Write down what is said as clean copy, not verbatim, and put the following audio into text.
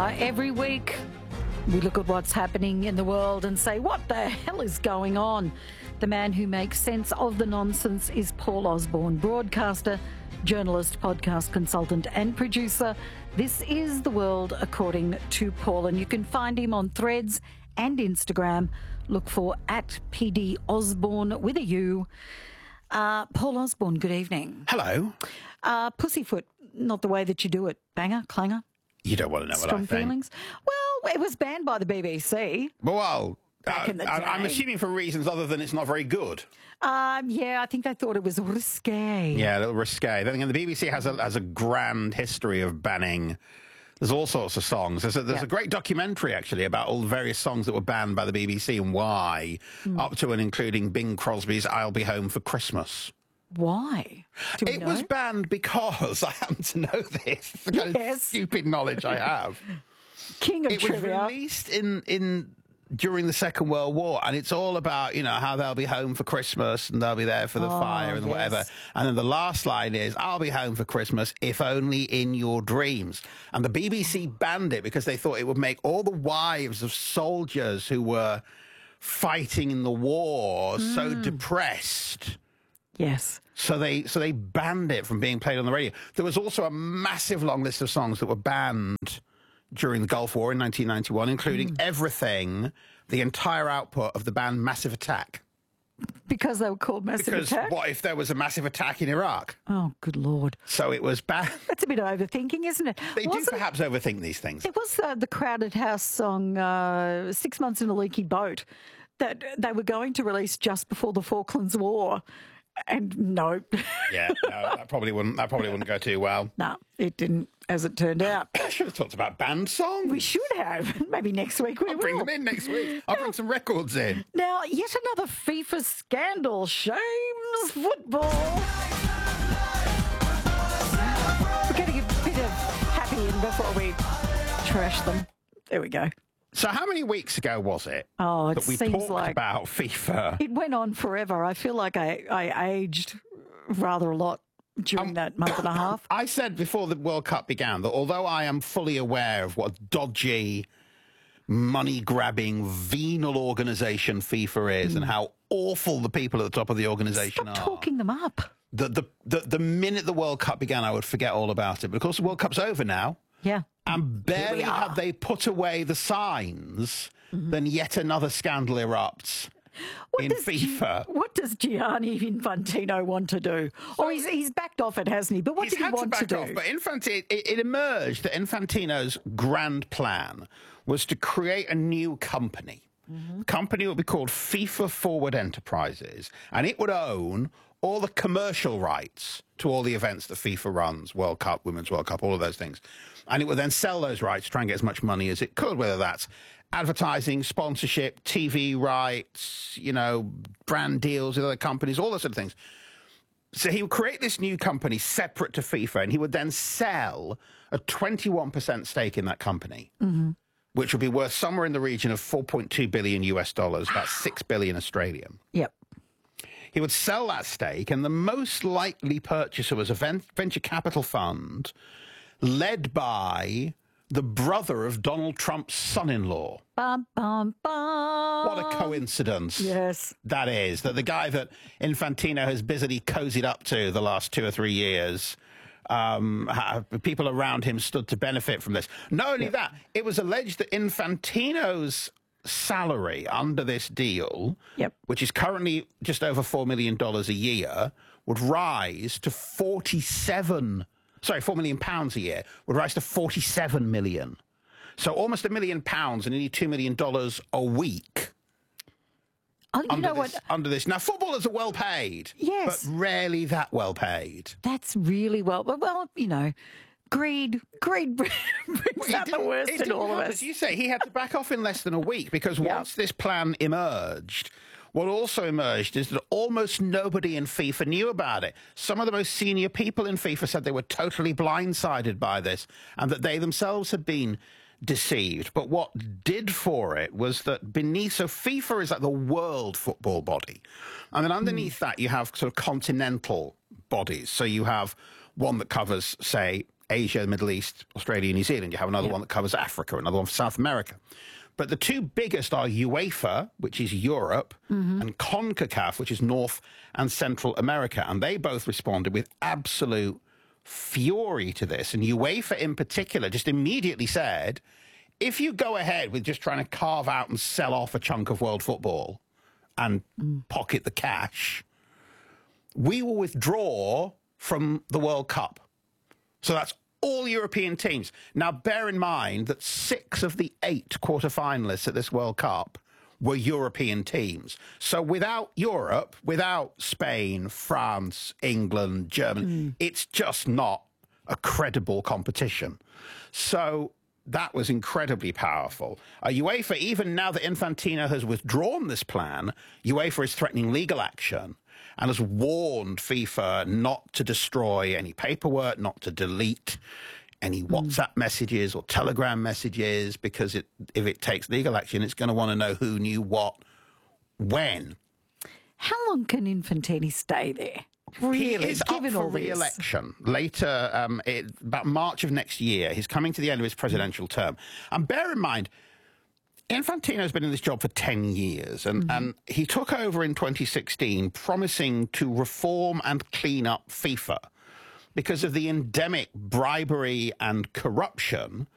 Every week, we look at what's happening in the world and say, what the hell is going on? The man who makes sense of the nonsense is Paul Osborne, broadcaster, journalist, podcast consultant and producer. This is The World According to Paul, and you can find him on Threads and Instagram. Look for @PD Osborne with a U. Paul Osborne, good evening. Hello. Pussyfoot, not the way that you do it. Banger, clanger? You don't want to know what I Strong think. feelings? Well, it was banned by the BBC. Well, Back in the I'm day. assuming for reasons other than it's not very good. Yeah, I think they thought it was risque. Yeah, a little risque. Then again, the BBC has a grand history of banning. There's all sorts of songs. There's a great documentary, actually, about all the various songs that were banned by the BBC and why, up to and including Bing Crosby's I'll Be Home for Christmas. Why? Do we It know? was banned because, I happen to know this, the kind of stupid knowledge I have. King of It was trivia. released during the Second World War, and it's all about, how they'll be home for Christmas and they'll be there for the fire and whatever. And then the last line is, I'll be home for Christmas, if only in your dreams. And the BBC banned it because they thought it would make all the wives of soldiers who were fighting in the war so depressed. Yes. So they banned it from being played on the radio. There was also a massive long list of songs that were banned during the Gulf War in 1991, including everything, the entire output of the band Massive Attack. Because they were called Massive Because Attack? what if there was a massive attack in Iraq? Oh, good Lord. So it was banned. That's a bit of overthinking, isn't it? They do perhaps overthink these things. It was the Crowded House song, 6 Months in a Leaky Boat, that they were going to release just before the Falklands War. And no. Yeah, no, that probably wouldn't go too well. No, it didn't, as it turned out. I should have talked about band songs. We should have. Maybe next week we I'll will. bring them in next week. I'll bring some records in. Now, yet another FIFA scandal shames football. We're getting a bit of happy in before we trash them. There we go. So how many weeks ago was it that we seems talked like about FIFA? It went on forever. I feel like I aged rather a lot during that month and a half. I said before the World Cup began that although I am fully aware of what dodgy, money-grabbing, venal organisation FIFA is and how awful the people at the top of the organisation Stop are. talking them up. The minute the World Cup began, I would forget all about it. But of course, the World Cup's over now. Yeah. And barely have they put away the signs, then yet another scandal erupts in FIFA. What does Gianni Infantino want to do? Oh, he's backed off it, hasn't he? But what did he want to do? Off, but it emerged that Infantino's grand plan was to create a new company. The company would be called FIFA Forward Enterprises, and it would own all the commercial rights to all the events that FIFA runs, World Cup, Women's World Cup, all of those things. And it would then sell those rights, try and get as much money as it could, whether that's advertising, sponsorship, TV rights, brand deals with other companies, all those sort of things. So he would create this new company separate to FIFA, and he would then sell a 21% stake in that company, which would be worth somewhere in the region of 4.2 billion US dollars, about 6 billion Australian. Yep. He would sell that stake, and the most likely purchaser was a venture capital fund led by the brother of Donald Trump's son-in-law. Bum, bum, bum. What a coincidence. Yes. That is, that the guy that Infantino has busily cozied up to the last 2 or 3 years, people around him stood to benefit from this. Not only that, it was alleged that Infantino's salary under this deal, which is currently just over $4 million a year, would rise to 4 million pounds a year, would rise to 47 million. So almost £1 million and nearly $2 million a week. Under this. Now, footballers are well paid. Yes. But rarely that well paid. That's really well, greed brings out the worst in all of us. As you say, he had to back off in less than a week because once this plan emerged, what also emerged is that almost nobody in FIFA knew about it. Some of the most senior people in FIFA said they were totally blindsided by this and that they themselves had been deceived. But what did for it was that beneath, so FIFA is like the world football body. And then underneath that you have sort of continental bodies. So you have one that covers, say, Asia, Middle East, Australia, New Zealand. You have another one that covers Africa, another one for South America. But the two biggest are UEFA, which is Europe, and CONCACAF, which is North and Central America. And they both responded with absolute fury to this. And UEFA in particular just immediately said, if you go ahead with just trying to carve out and sell off a chunk of world football and pocket the cash, we will withdraw from the World Cup. So that's all European teams. Now, bear in mind that 6 of the 8 quarterfinalists at this World Cup were European teams. So without Europe, without Spain, France, England, Germany, it's just not a credible competition. So that was incredibly powerful. UEFA, even now that Infantino has withdrawn this plan, UEFA is threatening legal action and has warned FIFA not to destroy any paperwork, not to delete any WhatsApp messages or Telegram messages, because if it takes legal action, it's going to want to know who knew what, when. How long can Infantini stay there? Really, he is up for re-election later, about March of next year. He's coming to the end of his presidential term. And bear in mind, Infantino's been in this job for 10 years, and he took over in 2016 promising to reform and clean up FIFA because of the endemic bribery and corruption